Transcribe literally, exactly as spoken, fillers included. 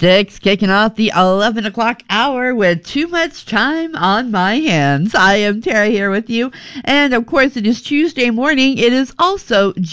six, kicking off the eleven o'clock hour with too much time on my hands. I am Tara here with you, and of course it is Tuesday morning. It is also